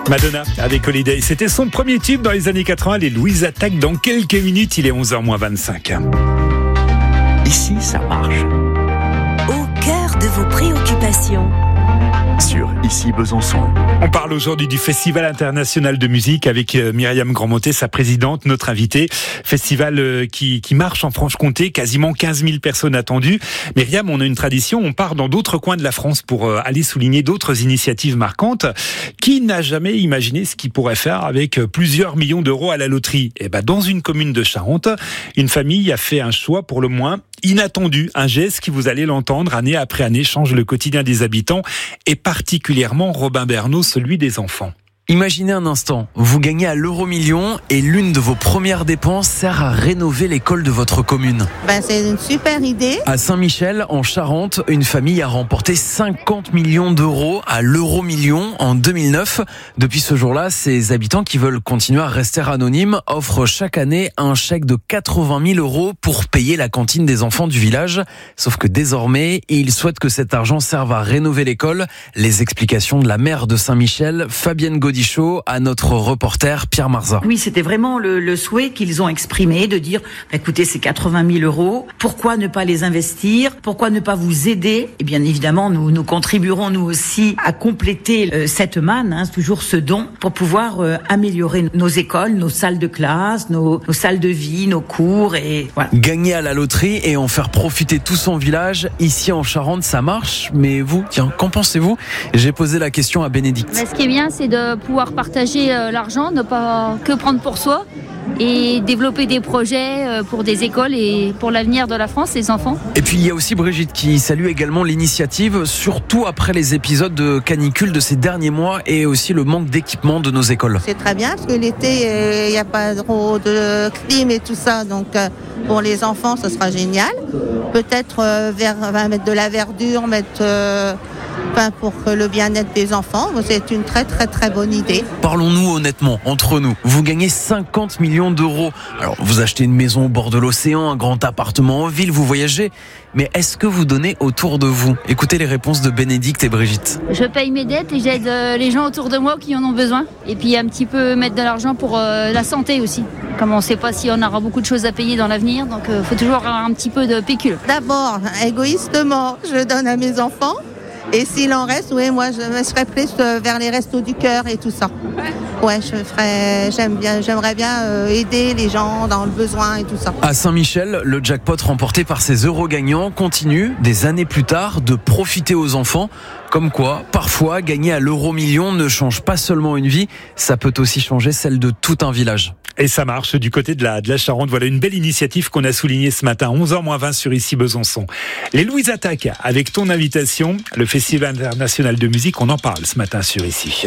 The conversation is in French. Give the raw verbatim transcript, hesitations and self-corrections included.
Madonna avec Holiday, c'était son premier tube dans les années quatre-vingts. Les Louise attaquent dans quelques minutes, il est onze heures moins vingt-cinq. Ici, ça marche. Au cœur de vos préoccupations. Sur Ici Besançon. On parle aujourd'hui du Festival international de musique avec Myriam Grandmontet, sa présidente, notre invitée. Festival qui, qui marche en Franche-Comté, quasiment quinze mille personnes attendues. Myriam, on a une tradition, on part dans d'autres coins de la France pour aller souligner d'autres initiatives marquantes. Qui n'a jamais imaginé ce qu'il pourrait faire avec plusieurs millions d'euros à la loterie ? Eh ben, dans une commune de Charente, une famille a fait un choix pour le moins inattendu. Un geste qui, vous allez l'entendre, année après année, change le quotidien des habitants et particulièrement, Robin Bernot, celui des enfants. Imaginez un instant, vous gagnez à l'euro million et l'une de vos premières dépenses sert à rénover l'école de votre commune. Ben, c'est une super idée. À Saint-Michel, en Charente, une famille a remporté cinquante millions d'euros à l'euro million en deux mille neuf. Depuis ce jour-là, ces habitants qui veulent continuer à rester anonymes offrent chaque année un chèque de quatre-vingt mille euros pour payer la cantine des enfants du village. Sauf que désormais, ils souhaitent que cet argent serve à rénover l'école. Les explications de la maire de Saint-Michel, Fabienne Gaudichaud, à notre reporter Pierre Marza. Oui, c'était vraiment le, le souhait qu'ils ont exprimé de dire, écoutez, c'est quatre-vingt mille euros, pourquoi ne pas les investir, pourquoi ne pas vous aider ? Et bien évidemment, nous, nous contribuerons nous aussi à compléter euh, cette manne, hein, toujours ce don, pour pouvoir euh, améliorer nos écoles, nos salles de classe, nos, nos salles de vie, nos cours et voilà. Gagner à la loterie et en faire profiter tout son village, ici en Charente, ça marche, mais vous, tiens, qu'en pensez-vous ? J'ai posé la question à Bénédicte. Mais ce qui est bien, c'est de pouvoir partager l'argent, ne pas que prendre pour soi et développer des projets pour des écoles et pour l'avenir de la France, les enfants. Et puis il y a aussi Brigitte qui salue également l'initiative, surtout après les épisodes de canicule de ces derniers mois et aussi le manque d'équipement de nos écoles. C'est très bien parce que l'été, il n'y a pas trop de clim et tout ça, donc pour les enfants, ce sera génial. Peut-être euh, vers, mettre de la verdure, mettre... Euh Enfin, pour le bien-être des enfants, c'est une très très très bonne idée. Parlons-nous honnêtement, entre nous. Vous gagnez cinquante millions d'euros. Alors, vous achetez une maison au bord de l'océan, un grand appartement en ville, vous voyagez. Mais est-ce que vous donnez autour de vous ? Écoutez les réponses de Bénédicte et Brigitte. Je paye mes dettes et j'aide les gens autour de moi qui en ont besoin. Et puis un petit peu mettre de l'argent pour euh, la santé aussi. Comme on ne sait pas si on aura beaucoup de choses à payer dans l'avenir, donc il euh, faut toujours avoir un petit peu de pécule. D'abord, égoïstement, je donne à mes enfants. Et s'il en reste, oui, moi, je me serais plus vers les restos du cœur et tout ça. Ouais, je ferais, j'aime bien, j'aimerais bien euh, aider les gens dans le besoin et tout ça. À Saint-Michel, le jackpot remporté par ces euros gagnants continue, des années plus tard, de profiter aux enfants. Comme quoi, parfois, gagner à l'euro million ne change pas seulement une vie, ça peut aussi changer celle de tout un village. Et ça marche du côté de la, de la Charente. Voilà une belle initiative qu'on a soulignée ce matin, onze heures moins vingt sur Ici Besançon. Les Louise attaquent avec ton invitation, le Festival international de musique, on en parle ce matin sur Ici.